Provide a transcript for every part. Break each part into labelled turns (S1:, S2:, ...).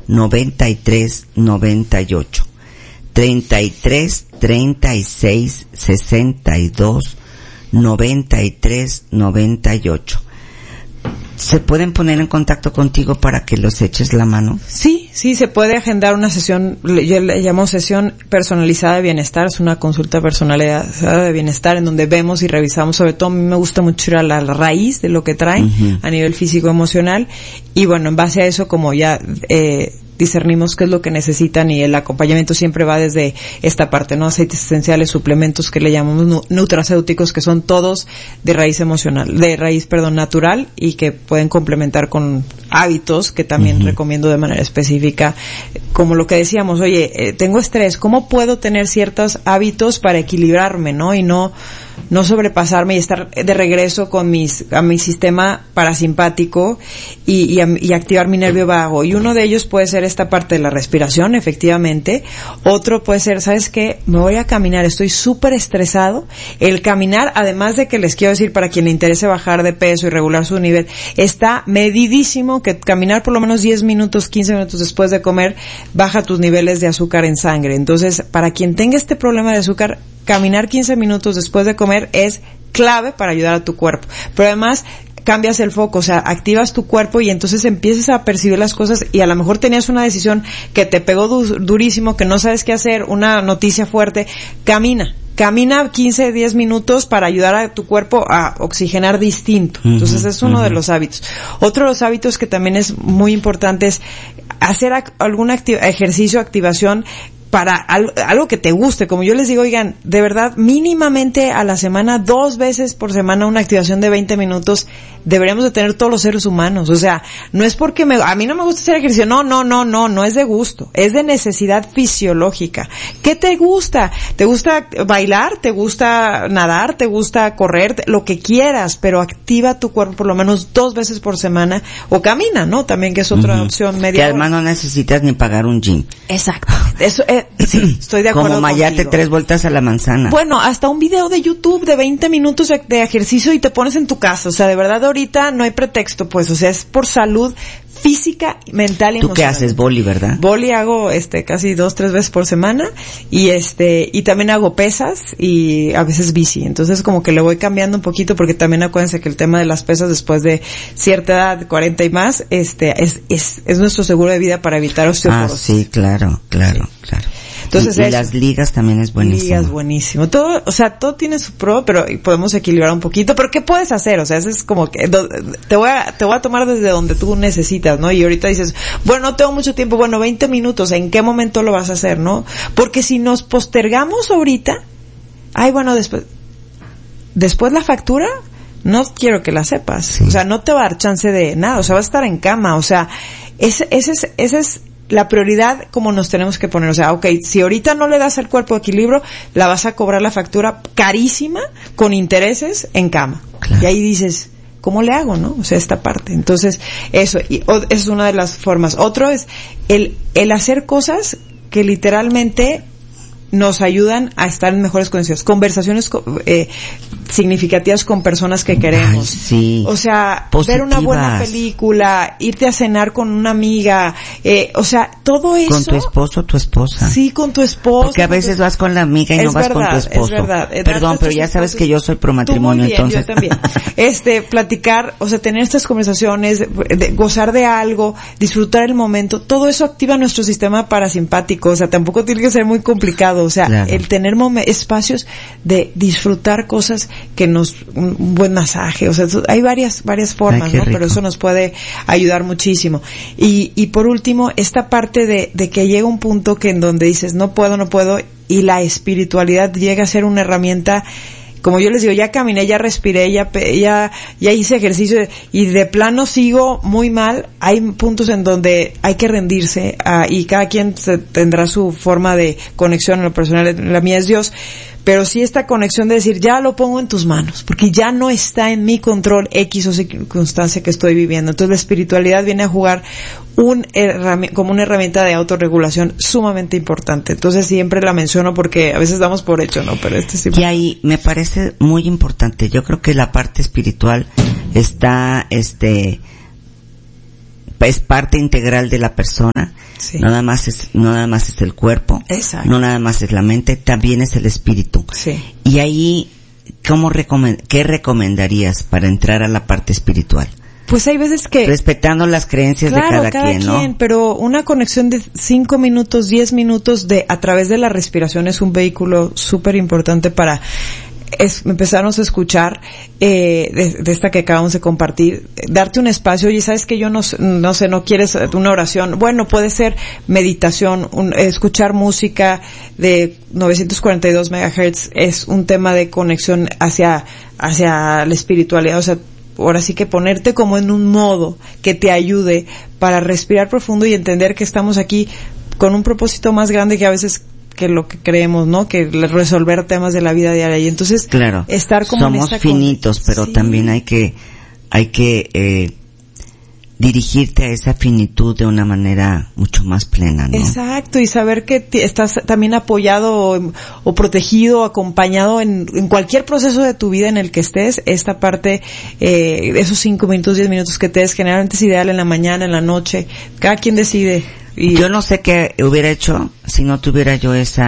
S1: 93 98. 33 36 62 93 98. ¿Se pueden poner en contacto contigo para que los eches la mano?
S2: Sí, se puede agendar una sesión, yo le llamo sesión personalizada de bienestar, es una consulta personalizada de bienestar en donde vemos y revisamos, sobre todo a mí me gusta mucho ir a la raíz de lo que traen a nivel físico emocional, y bueno, en base a eso, como ya discernimos qué es lo que necesitan, y el acompañamiento siempre va desde esta parte, ¿no? Aceites esenciales, suplementos que le llamamos nutracéuticos, que son todos de raíz natural, y que pueden complementar con hábitos que también recomiendo de manera específica, como lo que decíamos, oye, tengo estrés, ¿cómo puedo tener ciertos hábitos para equilibrarme, ¿no? Y no sobrepasarme y estar de regreso a mi sistema parasimpático y activar mi nervio vago. Y uno de ellos puede ser esta parte de la respiración, efectivamente. Otro puede ser, ¿sabes qué? Me voy a caminar, estoy súper estresado. El caminar, además de que les quiero decir, para quien le interese bajar de peso y regular su nivel, está medidísimo que caminar por lo menos 10 minutos, 15 minutos después de comer baja tus niveles de azúcar en sangre. Entonces, para quien tenga este problema de azúcar, caminar 15 minutos después de comer es clave para ayudar a tu cuerpo. Pero además, cambias el foco, o sea, activas tu cuerpo y entonces empiezas a percibir las cosas, y a lo mejor tenías una decisión que te pegó durísimo, que no sabes qué hacer, una noticia fuerte. Camina 15, 10 minutos para ayudar a tu cuerpo a oxigenar distinto. Entonces es uno de los hábitos. Otro de los hábitos que también es muy importante es hacer algún ejercicio, activación, para algo que te guste. Como yo les digo, oigan, de verdad, mínimamente a la semana, 2 veces por semana, una activación de 20 minutos deberíamos de tener todos los seres humanos. O sea, no es porque a mí no me gusta hacer ejercicio, no es de gusto, es de necesidad fisiológica. ¿Qué te gusta? ¿Te gusta bailar? ¿Te gusta nadar? ¿Te gusta correr? Lo que quieras, pero activa tu cuerpo por lo menos 2 veces por semana, o camina, ¿no? También, que es otra opción media.
S1: Que además no necesitas ni pagar un gym.
S2: Exacto. Eso sí, estoy de acuerdo.
S1: Como mayate contigo. 3 vueltas a la manzana.
S2: Bueno, hasta un video de YouTube de 20 minutos de ejercicio y te pones en tu casa. O sea, de verdad, ahorita no hay pretexto, pues. O sea, es por salud física, mental y emocional.
S1: ¿Tú qué haces? Boli, ¿verdad?
S2: Boli hago casi 2-3 veces por semana, y también hago pesas y a veces bici. Entonces como que le voy cambiando un poquito, porque también acuérdense que el tema de las pesas después de cierta edad, 40 y más, es nuestro seguro de vida para evitar osteoporosis.
S1: Sí, claro.
S2: Entonces,
S1: y las ligas también es buenísimo.
S2: Ligas, buenísimo. Todo tiene su pro, pero podemos equilibrar un poquito. Pero ¿qué puedes hacer? O sea, eso es como que te voy a tomar desde donde tú necesitas, ¿no? Y ahorita dices, bueno, no tengo mucho tiempo. Bueno, 20 minutos. ¿En qué momento lo vas a hacer, no? Porque si nos postergamos ahorita, bueno, después la factura, no quiero que la sepas. Sí. O sea, no te va a dar chance de nada. O sea, vas a estar en cama. O sea, ese es la prioridad, como nos tenemos que poner. O sea, okay, si ahorita no le das al cuerpo equilibrio, la vas a cobrar la factura carísima, con intereses, en cama. Claro. Y ahí dices, ¿cómo le hago, no? O sea, esta parte. Entonces, eso es una de las formas. Otro es el hacer cosas que literalmente nos ayudan a estar en mejores condiciones. Conversaciones significativas con personas que queremos.
S1: Ay, sí.
S2: O sea,
S1: positivas.
S2: Ver una buena película, irte a cenar con una amiga, o sea, todo eso.
S1: ¿Con tu esposo o tu esposa?
S2: Sí, con tu esposo.
S1: Porque a veces vas con la amiga y no vas con tu esposo.
S2: Es verdad.
S1: Perdón, pero ya sabes que yo soy pro matrimonio,
S2: tú muy bien,
S1: entonces.
S2: Yo también. Platicar, o sea, tener estas conversaciones, gozar de algo, disfrutar el momento, todo eso activa nuestro sistema parasimpático. O sea, tampoco tiene que ser muy complicado. O sea, claro, el tener espacios de disfrutar cosas que un buen masaje, o sea, hay varias formas, ¿no? Pero eso nos puede ayudar muchísimo. Y por último, esta parte de que llega un punto que en donde dices, no puedo, y la espiritualidad llega a ser una herramienta. Como yo les digo, ya caminé, ya respiré, ya hice ejercicio, y de plano sigo muy mal. Hay puntos en donde hay que rendirse, y cada quien tendrá su forma de conexión. En lo personal, la mía es Dios. Pero sí esta conexión de decir, ya lo pongo en tus manos, porque ya no está en mi control X o circunstancia que estoy viviendo. Entonces la espiritualidad viene a jugar como una herramienta de autorregulación sumamente importante. Entonces siempre la menciono porque a veces damos por hecho, ¿no? Pero sí.
S1: Y ahí me parece muy importante. Yo creo que la parte espiritual está, es parte integral de la persona.
S2: Sí.
S1: No nada más es el cuerpo.
S2: Exacto.
S1: No nada más es la mente, también es el espíritu.
S2: Sí.
S1: Y ahí, ¿qué recomendarías para entrar a la parte espiritual?
S2: Pues hay veces que...
S1: Respetando las creencias de cada quien, ¿no?
S2: Pero una conexión de 5 minutos, 10 minutos a través de la respiración es un vehículo súper importante para empezarnos a escuchar, de esta que acabamos de compartir, darte un espacio. Oye, ¿sabes que yo no sé, no quieres una oración? Bueno, puede ser meditación, escuchar música de 942 megahertz, es un tema de conexión hacia la espiritualidad, o sea, ahora sí que ponerte como en un modo que te ayude para respirar profundo y entender que estamos aquí con un propósito más grande que a veces que lo que creemos, ¿no? Que resolver temas de la vida diaria. Y entonces,
S1: claro,
S2: estar como
S1: somos finitos, pero
S2: sí,
S1: también hay que dirigirte a esa finitud de una manera mucho más plena, ¿no?
S2: Exacto, y saber que estás también apoyado o protegido, acompañado en cualquier proceso de tu vida en el que estés. Esta parte, esos 5 minutos, 10 minutos que te des, generalmente es ideal en la mañana, en la noche. Cada quien decide. Y
S1: yo no sé qué hubiera hecho si no tuviera yo ese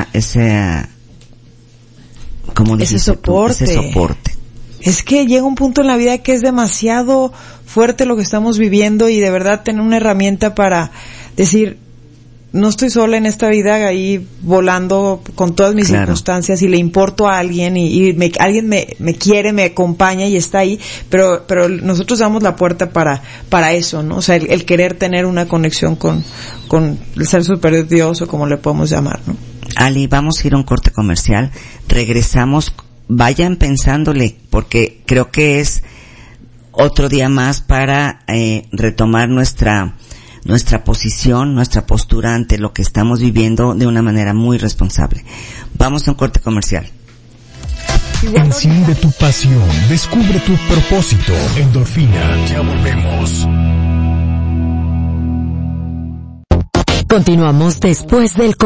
S1: soporte.
S2: Es que llega un punto en la vida que es demasiado fuerte lo que estamos viviendo y de verdad tener una herramienta para decir, no estoy sola en esta vida ahí volando con todas mis circunstancias y le importo a alguien y alguien me quiere, me acompaña y está ahí, pero nosotros damos la puerta para eso, ¿no? O sea, el querer tener una conexión con el ser superior, Dios, o como le podemos llamar, ¿no?
S1: Ali, vamos a ir a un corte comercial, regresamos. Vayan pensándole, porque creo que es otro día más para retomar nuestra posición, nuestra postura ante lo que estamos viviendo de una manera muy responsable. Vamos a un corte comercial.
S3: Enciende tu pasión, descubre tu propósito. Endorfina, ya volvemos.
S4: Continuamos después del